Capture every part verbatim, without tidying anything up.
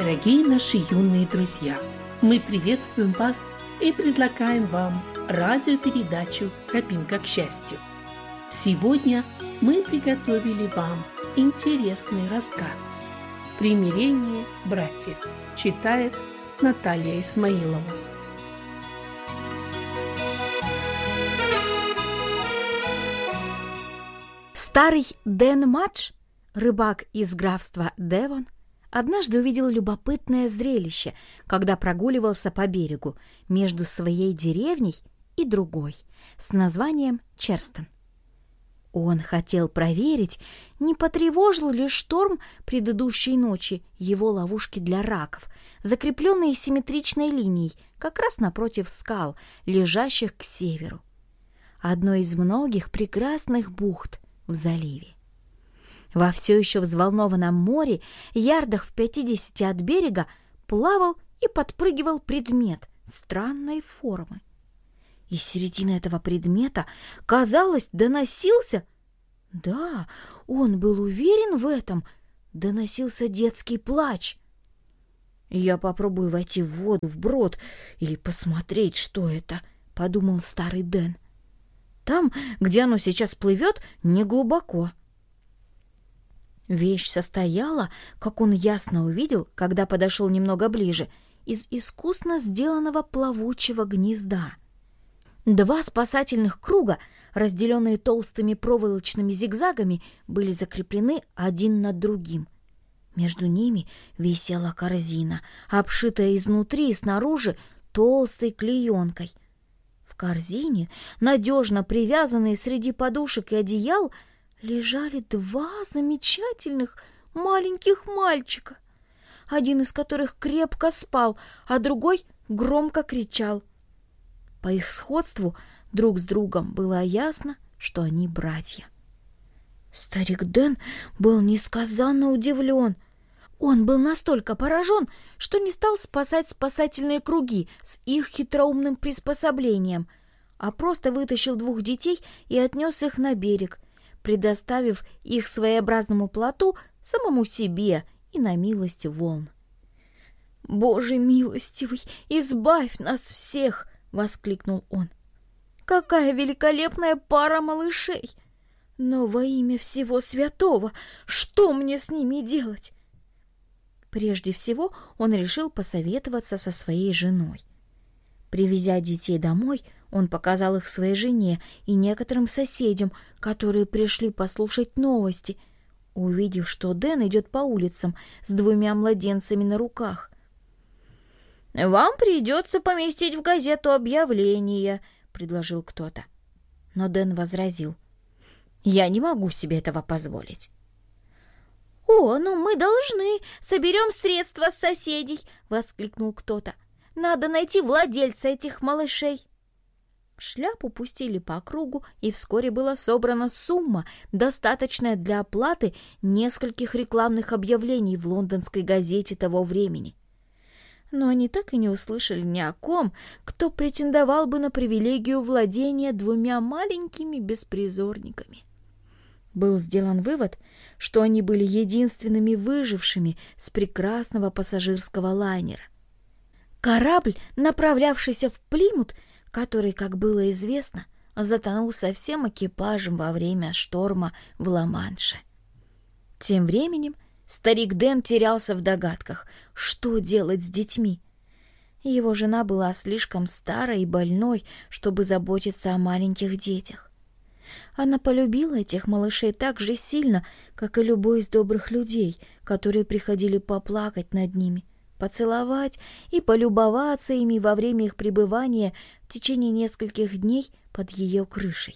Дорогие наши юные друзья, мы приветствуем вас и предлагаем вам радиопередачу «Тропинка к счастью». Сегодня мы приготовили вам интересный рассказ «Примирение братьев». Читает Наталья Исмаилова. Старый Дэн Мадж, рыбак из графства Девон, однажды увидел любопытное зрелище, когда прогуливался по берегу между своей деревней и другой с названием Черстон. Он хотел проверить, не потревожил ли шторм предыдущей ночи его ловушки для раков, закрепленные симметричной линией как раз напротив скал, лежащих к северу. Одной из многих прекрасных бухт в заливе. Во все еще взволнованном море, ярдах в пятидесяти от берега, плавал и подпрыгивал предмет странной формы. Из середины этого предмета, казалось, доносился, да, он был уверен в этом, доносился детский плач. «Я попробую войти в воду вброд и посмотреть, что это», — подумал старый Дэн. «Там, где оно сейчас плывет, не глубоко». Вещь состояла, как он ясно увидел, когда подошел немного ближе, из искусно сделанного плавучего гнезда. Два спасательных круга, разделенные толстыми проволочными зигзагами, были закреплены один над другим. Между ними висела корзина, обшитая изнутри и снаружи толстой клеенкой. В корзине, надежно привязанные среди подушек и одеял, лежали два замечательных маленьких мальчика, один из которых крепко спал, а другой громко кричал. По их сходству друг с другом было ясно, что они братья. Старик Дэн был несказанно удивлен. Он был настолько поражен, что не стал спасать спасательные круги с их хитроумным приспособлением, а просто вытащил двух детей и отнес их на берег, предоставив их своеобразному плоту самому себе и на милость волн. «Боже милостивый, избавь нас всех!» — воскликнул он. «Какая великолепная пара малышей! Но во имя всего святого, что мне с ними делать?» Прежде всего он решил посоветоваться со своей женой. Привезя детей домой, он показал их своей жене и некоторым соседям, которые пришли послушать новости, увидев, что Дэн идет по улицам с двумя младенцами на руках. «Вам придется поместить в газету объявление», — предложил кто-то. Но Дэн возразил: «Я не могу себе этого позволить». «О, ну мы должны, соберем средства с соседей», — воскликнул кто-то. «Надо найти владельца этих малышей». Шляпу пустили по кругу, и вскоре была собрана сумма, достаточная для оплаты нескольких рекламных объявлений в лондонской газете того времени. Но они так и не услышали ни о ком, кто претендовал бы на привилегию владения двумя маленькими беспризорниками. Был сделан вывод, что они были единственными выжившими с прекрасного пассажирского лайнера. Корабль, направлявшийся в Плимут, который, как было известно, затонул со всем экипажем во время шторма в Ла-Манше. Тем временем старик Дэн терялся в догадках, что делать с детьми. Его жена была слишком старой и больной, чтобы заботиться о маленьких детях. Она полюбила этих малышей так же сильно, как и любой из добрых людей, которые приходили поплакать над ними, поцеловать и полюбоваться ими во время их пребывания в течение нескольких дней под ее крышей.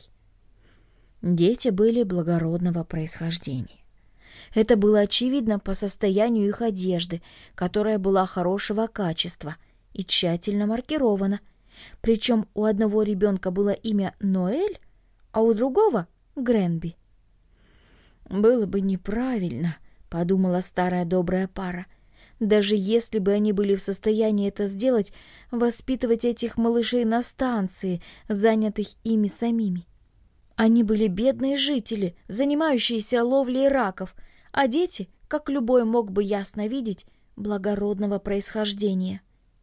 Дети были благородного происхождения. Это было очевидно по состоянию их одежды, которая была хорошего качества и тщательно маркирована. Причем у одного ребенка было имя Ноэль, а у другого — Гренби. «Было бы неправильно», — подумала старая добрая пара, «даже если бы они были в состоянии это сделать, воспитывать этих малышей на станции, занятых ими самими. Они были бедные жители, занимающиеся ловлей раков, а дети, как любой мог бы ясно видеть, благородного происхождения.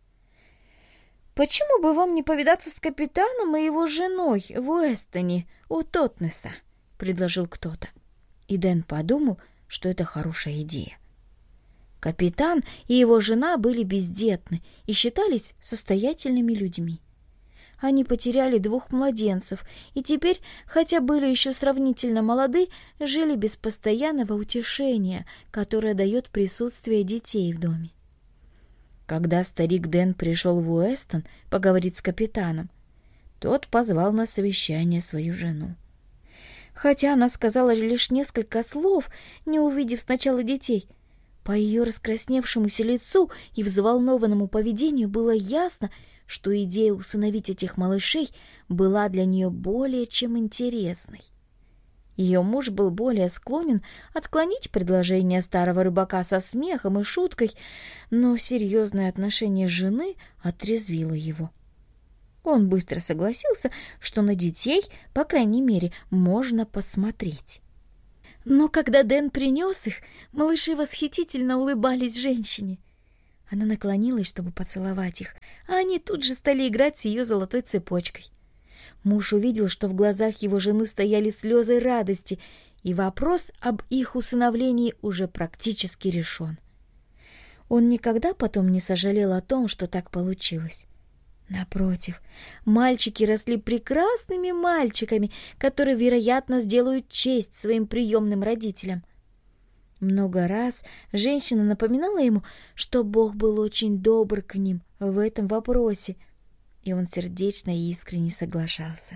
«Почему бы вам не повидаться с капитаном и его женой в Уэстоне у Тотнеса?» — предложил кто-то. И Дэн подумал, что это хорошая идея. Капитан и его жена были бездетны и считались состоятельными людьми. Они потеряли двух младенцев и теперь, хотя были еще сравнительно молоды, жили без постоянного утешения, которое дает присутствие детей в доме. Когда старик Дэн пришел в Уэстон поговорить с капитаном, тот позвал на совещание свою жену. Хотя она сказала лишь несколько слов, не увидев сначала детей, по ее раскрасневшемуся лицу и взволнованному поведению было ясно, что идея усыновить этих малышей была для нее более чем интересной. Ее муж был более склонен отклонить предложение старого рыбака со смехом и шуткой, но серьезное отношение жены отрезвило его. Он быстро согласился, что на детей, по крайней мере, можно посмотреть. Но когда Дэн принес их, малыши восхитительно улыбались женщине. Она наклонилась, чтобы поцеловать их, а они тут же стали играть с ее золотой цепочкой. Муж увидел, что в глазах его жены стояли слезы радости, и вопрос об их усыновлении уже практически решен. Он никогда потом не сожалел о том, что так получилось. Напротив, мальчики росли прекрасными мальчиками, которые, вероятно, сделают честь своим приемным родителям. Много раз женщина напоминала ему, что Бог был очень добр к ним в этом вопросе, и он сердечно и искренне соглашался.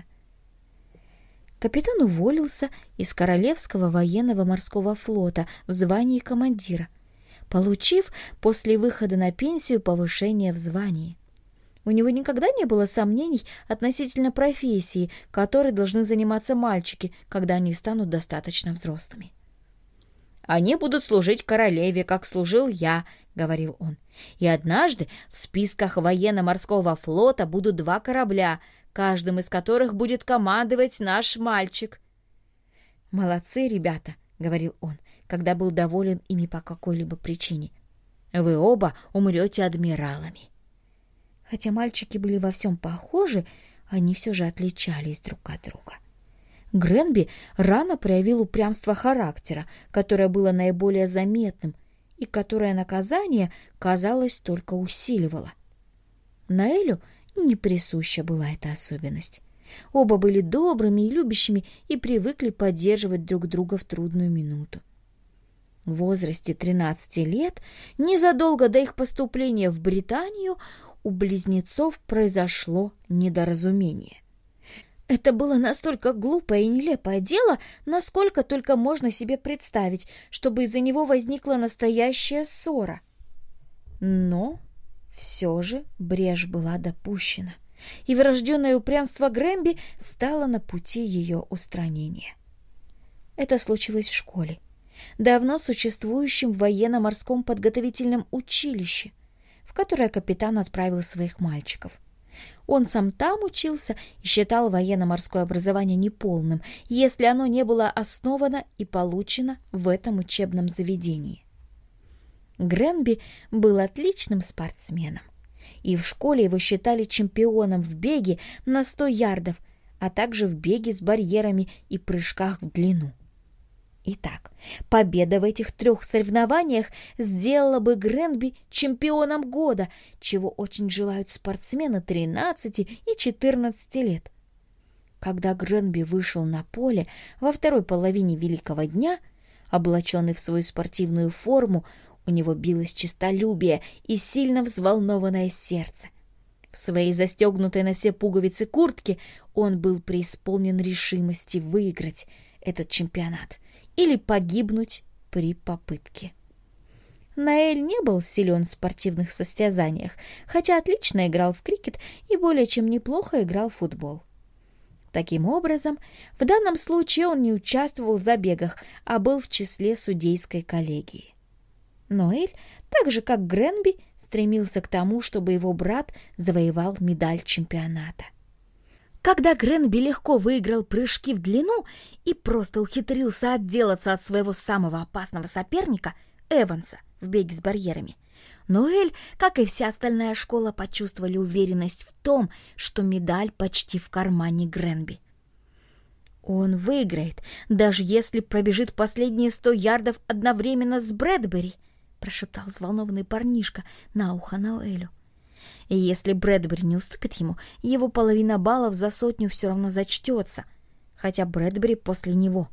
Капитан уволился из Королевского военного морского флота в звании командира, получив после выхода на пенсию повышение в звании. У него никогда не было сомнений относительно профессии, которой должны заниматься мальчики, когда они станут достаточно взрослыми. «Они будут служить королеве, как служил я», — говорил он. «И однажды в списках военно-морского флота будут два корабля, каждым из которых будет командовать наш мальчик». «Молодцы, ребята», — говорил он, когда был доволен ими по какой-либо причине. «Вы оба умрете адмиралами». Хотя мальчики были во всем похожи, они все же отличались друг от друга. Гренби рано проявил упрямство характера, которое было наиболее заметным и которое наказание, казалось, только усиливало. Наэлю не присуща была эта особенность. Оба были добрыми и любящими и привыкли поддерживать друг друга в трудную минуту. В возрасте тринадцати лет, незадолго до их поступления в Британию, у близнецов произошло недоразумение. Это было настолько глупое и нелепое дело, насколько только можно себе представить, чтобы из-за него возникла настоящая ссора. Но все же брешь была допущена, и врожденное упрямство Гренби стало на пути ее устранения. Это случилось в школе, давно существующем в военно-морском подготовительном училище, в которое капитан отправил своих мальчиков. Он сам там учился и считал военно-морское образование неполным, если оно не было основано и получено в этом учебном заведении. Гренби был отличным спортсменом, и в школе его считали чемпионом в беге на сто ярдов, а также в беге с барьерами и прыжках в длину. Итак, победа в этих трех соревнованиях сделала бы Гренби чемпионом года, чего очень желают спортсмены тринадцати и четырнадцати лет. Когда Гренби вышел на поле во второй половине великого дня, облаченный в свою спортивную форму, у него билось честолюбие и сильно взволнованное сердце. В своей застегнутой на все пуговицы куртке он был преисполнен решимости выиграть этот чемпионат или погибнуть при попытке. Наэль не был силен в спортивных состязаниях, хотя отлично играл в крикет и более чем неплохо играл в футбол. Таким образом, в данном случае он не участвовал в забегах, а был в числе судейской коллегии. Ноэль, так же как Гренби, стремился к тому, чтобы его брат завоевал медаль чемпионата. Когда Гренби легко выиграл прыжки в длину и просто ухитрился отделаться от своего самого опасного соперника, Эванса, в беге с барьерами, Ноэль, как и вся остальная школа, почувствовали уверенность в том, что медаль почти в кармане Гренби. Он выиграет, даже если пробежит последние сто ярдов одновременно с Брэдбери, прошептал взволнованный парнишка на ухо Ноэлю. И если Брэдбери не уступит ему, его половина баллов за сотню все равно зачтется, хотя Брэдбери после него.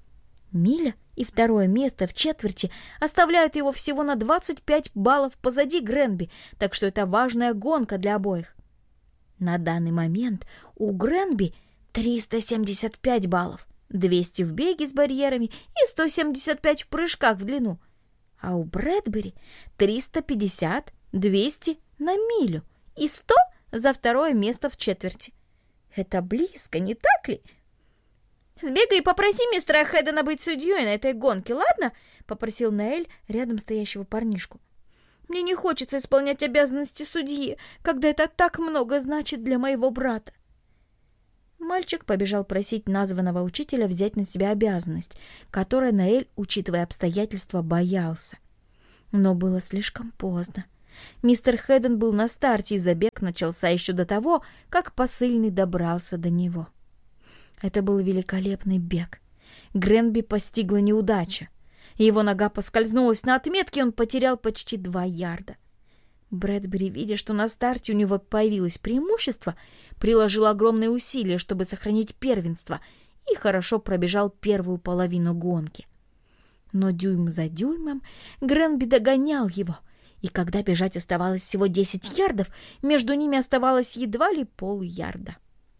Миля и второе место в четверти оставляют его всего на двадцать пять баллов позади Гренби, так что это важная гонка для обоих. На данный момент у Гренби триста семьдесят пять баллов, двести в беге с барьерами и сто семьдесят пять в прыжках в длину, а у Брэдбери триста пятьдесят, двести на милю и сто за второе место в четверти. Это близко, не так ли? «Сбегай и попроси мистера Хэддена быть судьей на этой гонке, ладно?» — попросил Ноэль рядом стоящего парнишку. «Мне не хочется исполнять обязанности судьи, когда это так много значит для моего брата». Мальчик побежал просить названного учителя взять на себя обязанность, которой Ноэль, учитывая обстоятельства, боялся. Но было слишком поздно. Мистер Хэдден был на старте, и забег начался еще до того, как посыльный добрался до него. Это был великолепный бег. Гренби постигла неудача. Его нога поскользнулась на отметке, и он потерял почти два ярда. Брэдбери, видя, что на старте у него появилось преимущество, приложил огромные усилия, чтобы сохранить первенство, и хорошо пробежал первую половину гонки. Но дюйм за дюймом Гренби догонял его, и когда бежать оставалось всего десять ярдов, между ними оставалось едва ли полярда.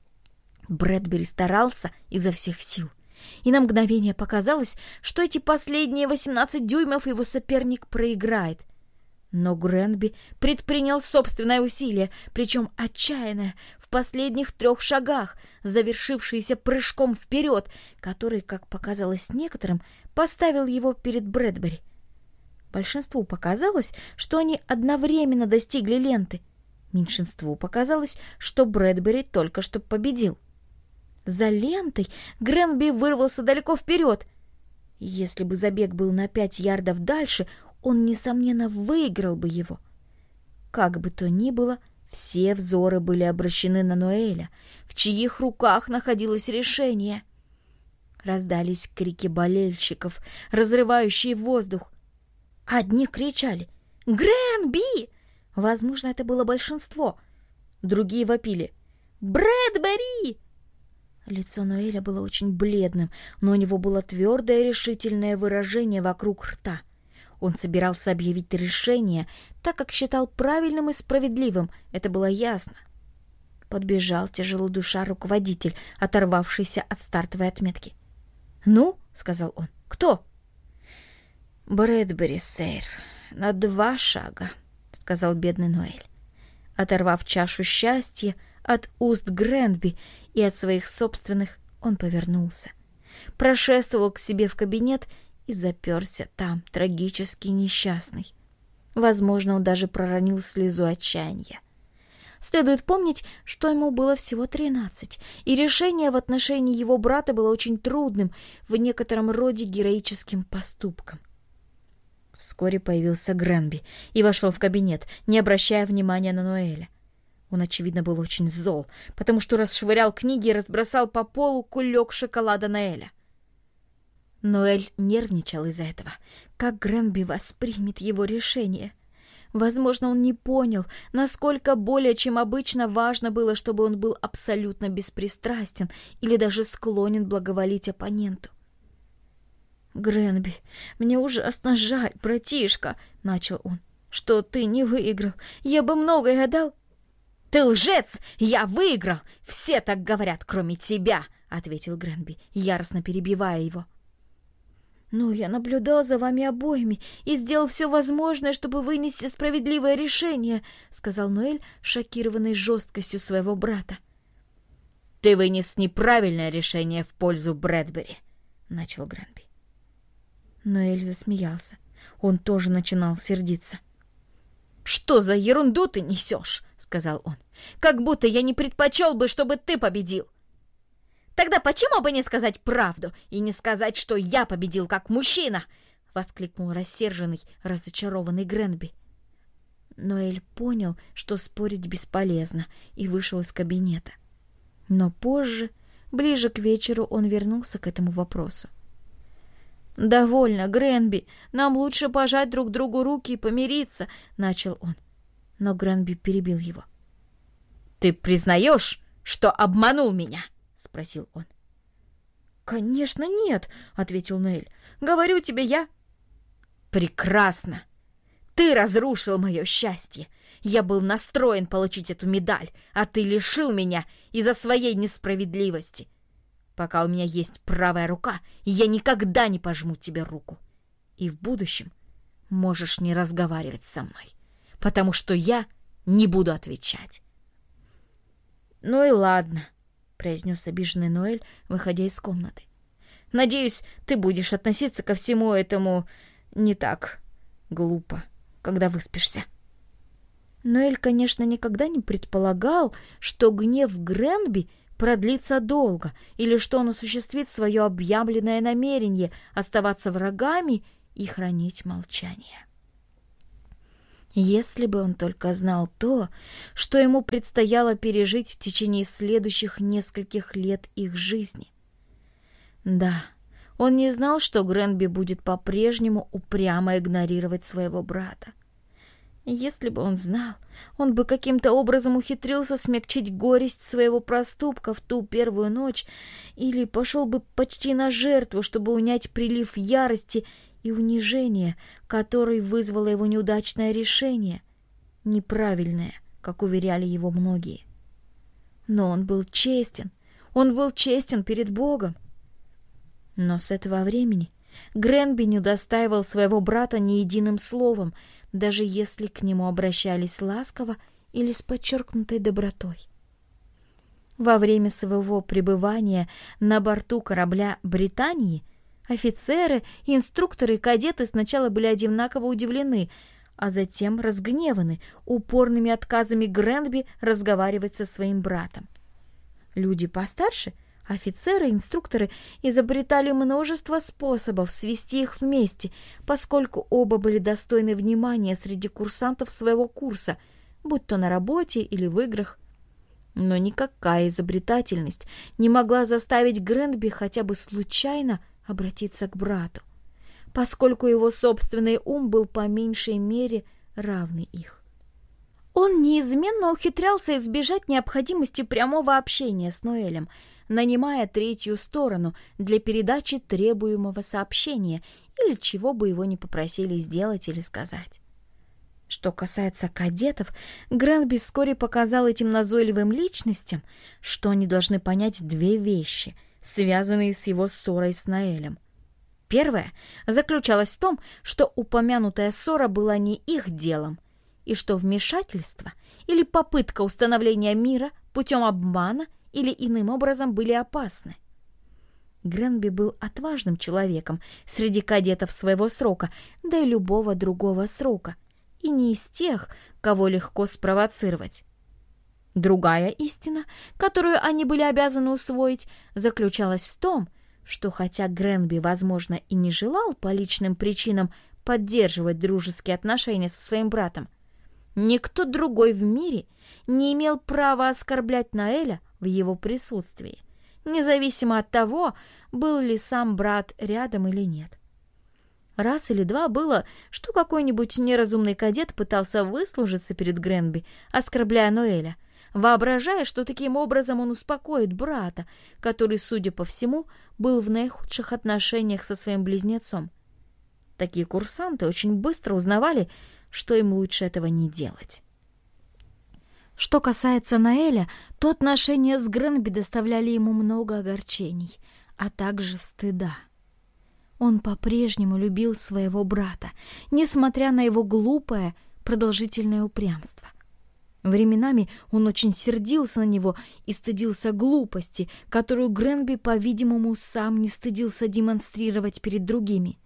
Брэдбери старался изо всех сил, и на мгновение показалось, что эти последние восемнадцать дюймов его соперник проиграет. Но Гренби предпринял собственное усилие, причем отчаянное, в последних трех шагах, завершившееся прыжком вперед, который, как показалось некоторым, поставил его перед Брэдбери. Большинству показалось, что они одновременно достигли ленты. Меньшинству показалось, что Брэдбери только что победил. За лентой Гренби вырвался далеко вперед. Если бы забег был на пять ярдов дальше, он, несомненно, выиграл бы его. Как бы то ни было, все взоры были обращены на Ноэля, в чьих руках находилось решение. Раздались крики болельщиков, разрывающие воздух. Одни кричали «Гренби!» Возможно, это было большинство. Другие вопили «Брэдбери!» Лицо Ноэля было очень бледным, но у него было твердое решительное выражение вокруг рта. Он собирался объявить решение, так как считал правильным и справедливым, это было ясно. Подбежал тяжело душа руководитель, оторвавшийся от стартовой отметки. «Ну?» — сказал он. «Кто?» «Брэдбери, сэр, на два шага», — сказал бедный Ноэль. Оторвав чашу счастья от уст Гренби и от своих собственных, он повернулся, прошествовал к себе в кабинет и заперся там, трагически несчастный. Возможно, он даже проронил слезу отчаяния. Следует помнить, что ему было всего тринадцать, и решение в отношении его брата было очень трудным, в некотором роде героическим поступком. Вскоре появился Гренби и вошел в кабинет, не обращая внимания на Ноэля. Он, очевидно, был очень зол, потому что расшвырял книги и разбросал по полу кулек шоколада Ноэля. Ноэль нервничал из-за этого. Как Гренби воспримет его решение? Возможно, он не понял, насколько более чем обычно важно было, чтобы он был абсолютно беспристрастен или даже склонен благоволить оппоненту. «Гренби, мне ужасно жаль, братишка», — начал он, — «что ты не выиграл. Я бы многое отдал». «Ты лжец! Я выиграл! Все так говорят, кроме тебя!» — ответил Гренби, яростно перебивая его. «Ну, я наблюдал за вами обоими и сделал все возможное, чтобы вынести справедливое решение», — сказал Ноэль, шокированный жесткостью своего брата. «Ты вынес неправильное решение в пользу Брэдбери», — начал Гренби. Ноэль засмеялся. Он тоже начинал сердиться. «Что за ерунду ты несешь?» — сказал он. «Как будто я не предпочел бы, чтобы ты победил». «Тогда почему бы не сказать правду и не сказать, что я победил как мужчина?» — воскликнул рассерженный, разочарованный Гренби. Ноэль понял, что спорить бесполезно, и вышел из кабинета. Но позже, ближе к вечеру, он вернулся к этому вопросу. «Довольно, Гренби, нам лучше пожать друг другу руки и помириться», — начал он. Но Гренби перебил его. «Ты признаешь, что обманул меня?» — спросил он. «Конечно нет», — ответил Ноэль. «Говорю тебе, я...» «Прекрасно! Ты разрушил мое счастье. Я был настроен получить эту медаль, а ты лишил меня из-за своей несправедливости. Пока у меня есть правая рука, я никогда не пожму тебе руку. И в будущем можешь не разговаривать со мной, потому что я не буду отвечать». «Ну и ладно», — произнес обиженный Ноэль, выходя из комнаты. «Надеюсь, ты будешь относиться ко всему этому не так глупо, когда выспишься». Ноэль, конечно, никогда не предполагал, что гнев Гренби продлится долго, или что он осуществит свое объявленное намерение оставаться врагами и хранить молчание. Если бы он только знал то, что ему предстояло пережить в течение следующих нескольких лет их жизни. Да, он не знал, что Гренби будет по-прежнему упрямо игнорировать своего брата. Если бы он знал, он бы каким-то образом ухитрился смягчить горесть своего проступка в ту первую ночь или пошел бы почти на жертву, чтобы унять прилив ярости и унижения, который вызвало его неудачное решение, неправильное, как уверяли его многие. Но он был честен, он был честен перед Богом. Но с этого времени Гренби не удостаивал своего брата ни единым словом, даже если к нему обращались ласково или с подчеркнутой добротой. Во время своего пребывания на борту корабля «Британии» офицеры, инструкторы и кадеты сначала были одинаково удивлены, а затем разгневаны упорными отказами Гренби разговаривать со своим братом. Люди постарше, офицеры и инструкторы, изобретали множество способов свести их вместе, поскольку оба были достойны внимания среди курсантов своего курса, будь то на работе или в играх. Но никакая изобретательность не могла заставить Гренби хотя бы случайно обратиться к брату, поскольку его собственный ум был по меньшей мере равный их. Он неизменно ухитрялся избежать необходимости прямого общения с Ноэлем, нанимая третью сторону для передачи требуемого сообщения или чего бы его ни попросили сделать или сказать. Что касается кадетов, Гренби вскоре показал этим назойливым личностям, что они должны понять две вещи, связанные с его ссорой с Ноэлем. Первая заключалась в том, что упомянутая ссора была не их делом, и что вмешательство или попытка установления мира путем обмана или иным образом были опасны. Гренби был отважным человеком среди кадетов своего срока, да и любого другого срока, и не из тех, кого легко спровоцировать. Другая истина, которую они были обязаны усвоить, заключалась в том, что хотя Гренби, возможно, и не желал по личным причинам поддерживать дружеские отношения со своим братом, никто другой в мире не имел права оскорблять Ноэля в его присутствии, независимо от того, был ли сам брат рядом или нет. Раз или два было, что какой-нибудь неразумный кадет пытался выслужиться перед Гренби, оскорбляя Ноэля, воображая, что таким образом он успокоит брата, который, судя по всему, был в наихудших отношениях со своим близнецом. Такие курсанты очень быстро узнавали, что им лучше этого не делать. Что касается Ноэля, то отношения с Гренби доставляли ему много огорчений, а также стыда. Он по-прежнему любил своего брата, несмотря на его глупое, продолжительное упрямство. Временами он очень сердился на него и стыдился глупости, которую Гренби, по-видимому, сам не стыдился демонстрировать перед другими.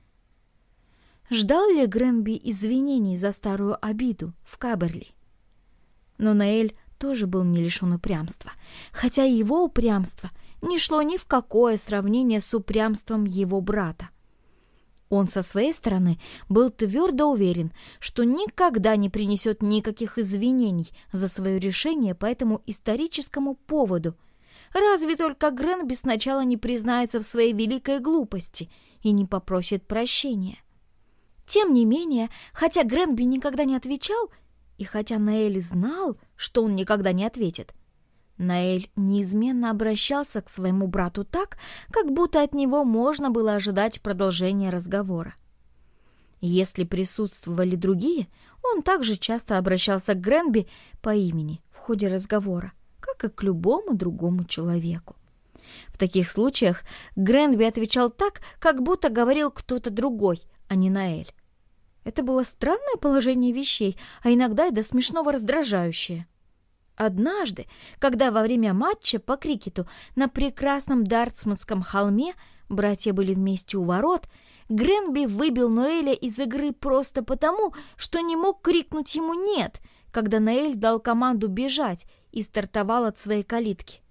Ждал ли Гренби извинений за старую обиду в Каберли? Но Ноэль тоже был не лишен упрямства, хотя его упрямство не шло ни в какое сравнение с упрямством его брата. Он со своей стороны был твердо уверен, что никогда не принесет никаких извинений за свое решение по этому историческому поводу. Разве только Гренби сначала не признается в своей великой глупости и не попросит прощения. Тем не менее, хотя Гренби никогда не отвечал, и хотя Ноэль знал, что он никогда не ответит, Ноэль неизменно обращался к своему брату так, как будто от него можно было ожидать продолжения разговора. Если присутствовали другие, он также часто обращался к Гренби по имени в ходе разговора, как и к любому другому человеку. В таких случаях Гренби отвечал так, как будто говорил кто-то другой, а не Ноэль. Это было странное положение вещей, а иногда и до смешного раздражающее. Однажды, когда во время матча по крикету на прекрасном Дартмутском холме братья были вместе у ворот, Гренби выбил Ноэля из игры просто потому, что не мог крикнуть ему «нет», когда Ноэль дал команду бежать и стартовал от своей калитки.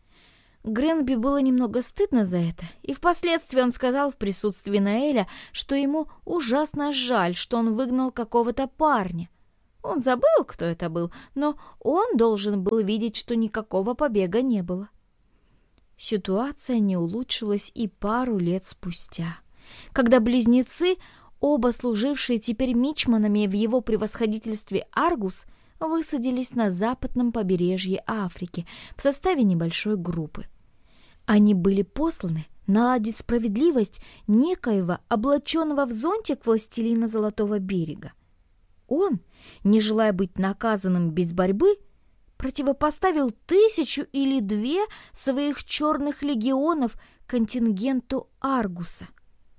Гренби было немного стыдно за это, и впоследствии он сказал в присутствии Ноэля, что ему ужасно жаль, что он выгнал какого-то парня. Он забыл, кто это был, но он должен был видеть, что никакого побега не было. Ситуация не улучшилась и пару лет спустя, когда близнецы, оба служившие теперь мичманами в его превосходительстве Аргус, высадились на западном побережье Африки в составе небольшой группы. Они были посланы наладить справедливость некоего, облаченного в зонтик властелина Золотого берега. Он, не желая быть наказанным без борьбы, противопоставил тысячу или две своих черных легионов контингенту Аргуса.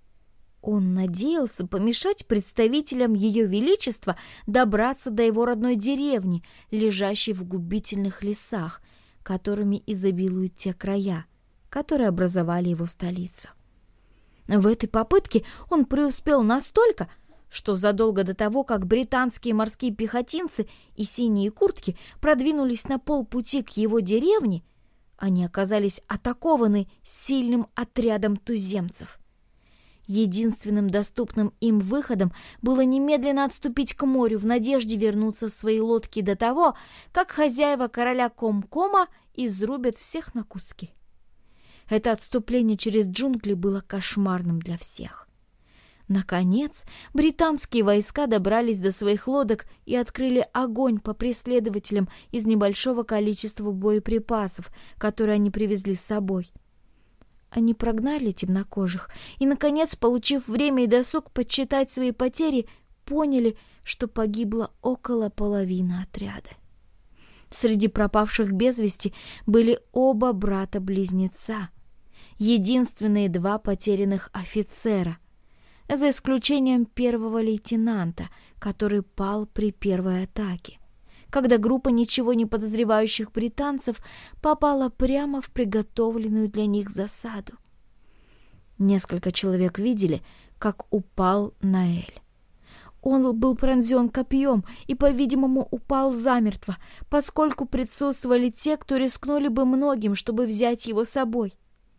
Он надеялся помешать представителям Ее Величества добраться до его родной деревни, лежащей в губительных лесах, которыми изобилуют те края, которые образовали его столицу. В этой попытке он преуспел настолько, что задолго до того, как британские морские пехотинцы и синие куртки продвинулись на полпути к его деревне, они оказались атакованы сильным отрядом туземцев. Единственным доступным им выходом было немедленно отступить к морю в надежде вернуться в свои лодки до того, как хозяева короля Комкома изрубят всех на куски. Это отступление через джунгли было кошмарным для всех. Наконец, британские войска добрались до своих лодок и открыли огонь по преследователям из небольшого количества боеприпасов, которые они привезли с собой. Они прогнали темнокожих и, наконец, получив время и досуг подсчитать свои потери, поняли, что погибло около половины отряда. Среди пропавших без вести были оба брата-близнеца, единственные два потерянных офицера, за исключением первого лейтенанта, который пал при первой атаке, когда группа ничего не подозревающих британцев попала прямо в приготовленную для них засаду. Несколько человек видели, как упал Ноэль. Он был пронзен копьем и, по-видимому, упал замертво, поскольку присутствовали те, кто рискнули бы многим, чтобы взять его с собой.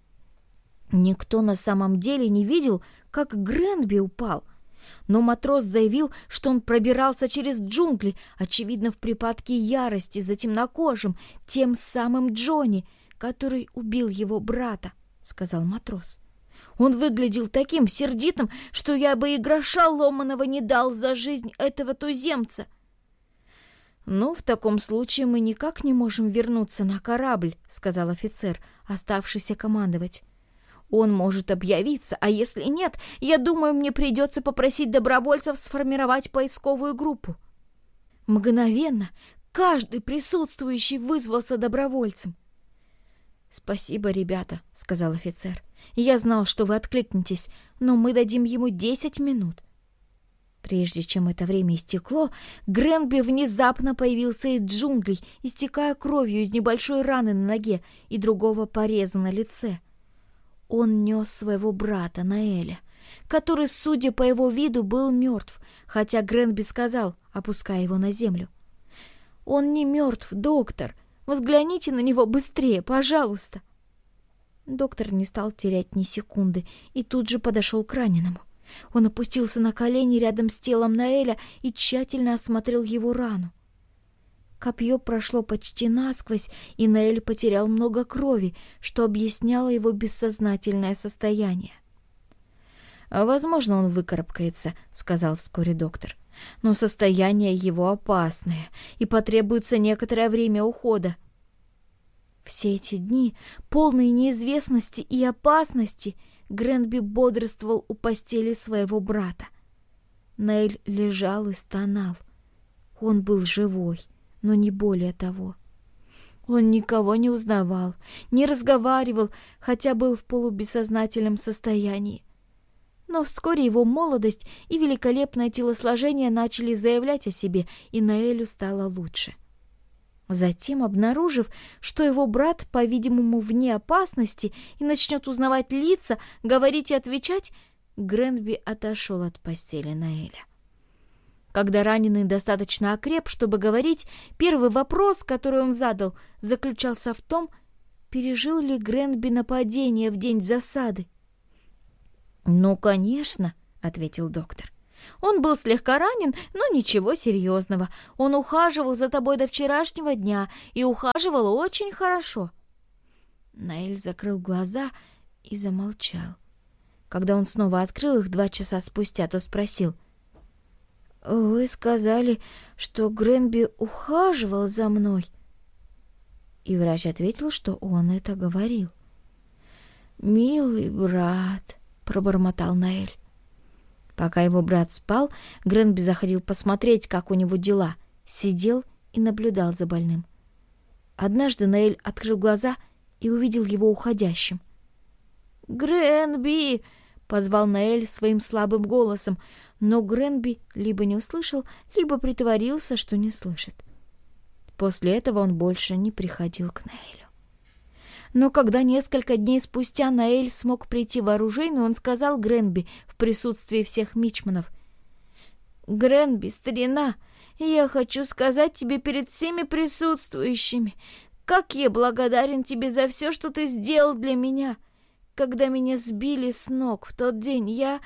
Никто на самом деле не видел, как Гренби упал, но матрос заявил, что он пробирался через джунгли, очевидно, в припадке ярости за темнокожим, тем самым Джонни, который убил его брата, — сказал матрос. Он выглядел таким сердитым, что я бы и гроша ломаного не дал за жизнь этого туземца. «Ну, в таком случае мы никак не можем вернуться на корабль», — сказал офицер, оставшийся командовать. «Он может объявиться, а если нет, я думаю, мне придется попросить добровольцев сформировать поисковую группу». Мгновенно каждый присутствующий вызвался добровольцем. «Спасибо, ребята», — сказал офицер. «Я знал, что вы откликнетесь, но мы дадим ему десять минут». Прежде чем это время истекло, Гренби внезапно появился из джунглей, истекая кровью из небольшой раны на ноге и другого пореза на лице. Он нес своего брата Ноэля, который, судя по его виду, был мертв, хотя Гренби сказал, опуская его на землю: «Он не мертв, доктор. Взгляните на него быстрее, пожалуйста». Доктор не стал терять ни секунды и тут же подошел к раненому. Он опустился на колени рядом с телом Наэля и тщательно осмотрел его рану. Копье прошло почти насквозь, и Наэль потерял много крови, что объясняло его бессознательное состояние. «Возможно, он выкарабкается», — сказал вскоре доктор. «Но состояние его опасное, и потребуется некоторое время ухода». Все эти дни, полные неизвестности и опасности, Гренби бодрствовал у постели своего брата. Наэль лежал и стонал. Он был живой, но не более того. Он никого не узнавал, не разговаривал, хотя был в полубессознательном состоянии. Но вскоре его молодость и великолепное телосложение начали заявлять о себе, и Наэлю стало лучше. Затем, обнаружив, что его брат, по-видимому, вне опасности и начнет узнавать лица, говорить и отвечать, Гренби отошел от постели Наэля. Когда раненый достаточно окреп, чтобы говорить, первый вопрос, который он задал, заключался в том, пережил ли Гренби нападение в день засады. «Ну, конечно», — ответил доктор. «Он был слегка ранен, но ничего серьезного. Он ухаживал за тобой до вчерашнего дня и ухаживал очень хорошо». Наэль закрыл глаза и замолчал. Когда он снова открыл их два часа спустя, то спросил: «Вы сказали, что Гренби ухаживал за мной?» И врач ответил, что он это говорил. «Милый брат», — пробормотал Наэль. Пока его брат спал, Гренби заходил посмотреть, как у него дела, сидел и наблюдал за больным. Однажды Наэль открыл глаза и увидел его уходящим. «Гренби!» — позвал Наэль своим слабым голосом, но Гренби либо не услышал, либо притворился, что не слышит. После этого он больше не приходил к Наэлю. Но когда несколько дней спустя Наэль смог прийти в оружейную, он сказал Гренби в присутствии всех мичманов: «Гренби, старина, я хочу сказать тебе перед всеми присутствующими, как я благодарен тебе за все, что ты сделал для меня. Когда меня сбили с ног в тот день, я...»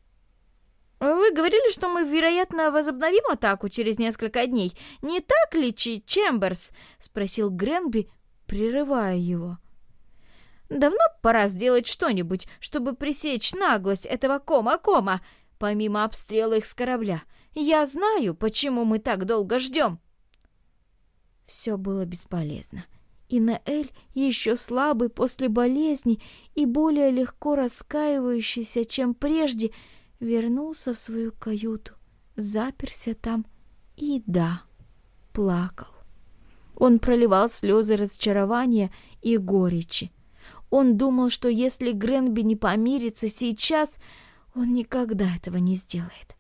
«Вы говорили, что мы, вероятно, возобновим атаку через несколько дней. Не так ли, Чемберс?» — спросил Гренби, прерывая его. «Давно пора сделать что-нибудь, чтобы пресечь наглость этого кома-кома, помимо обстрела их с корабля. Я знаю, почему мы так долго ждем». Все было бесполезно. И Наэль, еще слабый после болезни и более легко раскаивающийся, чем прежде, вернулся в свою каюту, заперся там и, да, плакал. Он проливал слезы разочарования и горечи. Он думал, что если Гренби не помирится сейчас, он никогда этого не сделает.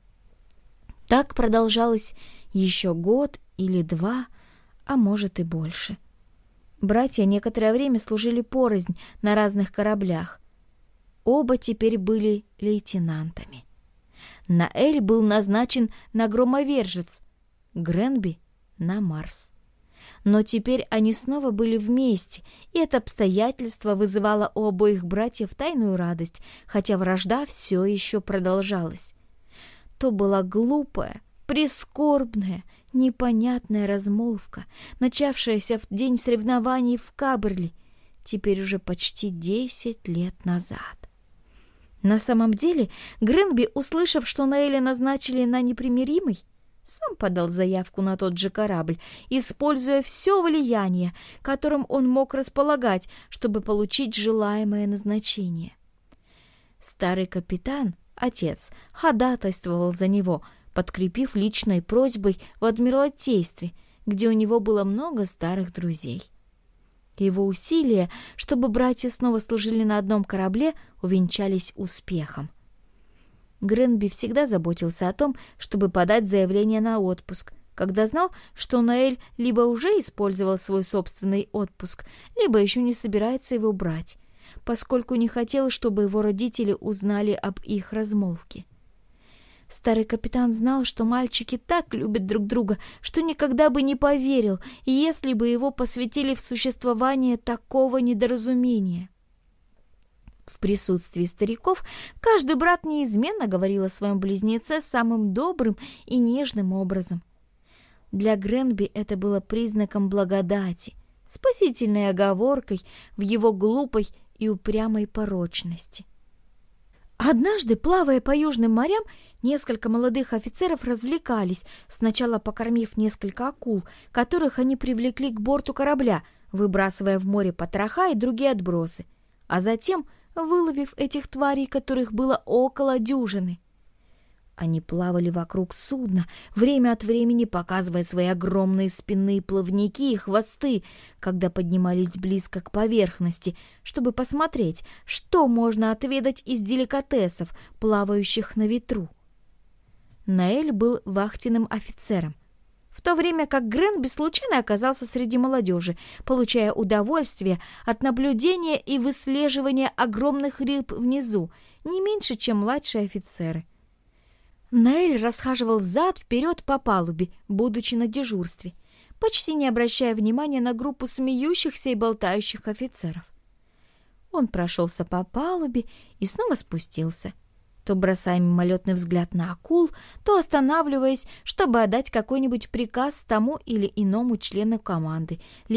Так продолжалось еще год или два, а может и больше. Братья некоторое время служили порознь на разных кораблях. Оба теперь были лейтенантами. Наэль был назначен на громовержец, Гренби — на Марс. Но теперь они снова были вместе, и это обстоятельство вызывало у обоих братьев тайную радость, хотя вражда все еще продолжалась. То была глупая, прискорбная, непонятная размолвка, начавшаяся в день соревнований в Каберли, теперь уже почти десять лет назад. На самом деле, Гренби, услышав, что Наэля назначили на непримиримый, сам подал заявку на тот же корабль, используя все влияние, которым он мог располагать, чтобы получить желаемое назначение. Старый капитан, отец, ходатайствовал за него, подкрепив личной просьбой в Адмиралтействе, где у него было много старых друзей. Его усилия, чтобы братья снова служили на одном корабле, увенчались успехом. Гренби всегда заботился о том, чтобы подать заявление на отпуск, когда знал, что Наэль либо уже использовал свой собственный отпуск, либо еще не собирается его брать, поскольку не хотел, чтобы его родители узнали об их размолвке. Старый капитан знал, что мальчики так любят друг друга, что никогда бы не поверил, если бы его посвятили в существование такого недоразумения. В присутствии стариков каждый брат неизменно говорил о своем близнеце самым добрым и нежным образом. Для Гренби это было признаком благодати, спасительной оговоркой в его глупой и упрямой порочности. Однажды, плавая по южным морям, несколько молодых офицеров развлекались, сначала покормив несколько акул, которых они привлекли к борту корабля, выбрасывая в море потроха и другие отбросы, а затем выловив этих тварей, которых было около дюжины. Они плавали вокруг судна, время от времени показывая свои огромные спинные плавники и хвосты, когда поднимались близко к поверхности, чтобы посмотреть, что можно отведать из деликатесов, плавающих на ветру. Наэль был вахтенным офицером, в то время как Гренби случайно оказался среди молодежи, получая удовольствие от наблюдения и выслеживания огромных рыб внизу, не меньше, чем младшие офицеры. Наэль расхаживал взад-вперед по палубе, будучи на дежурстве, почти не обращая внимания на группу смеющихся и болтающих офицеров. Он прошелся по палубе и снова спустился, то бросая мимолетный взгляд на акул, то останавливаясь, чтобы отдать какой-нибудь приказ тому или иному члену команды,